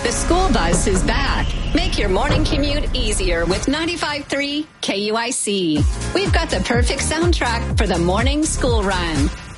The school bus is back. Make your morning commute easier with 95.3 KUIC. We've got the perfect soundtrack for the morning school run.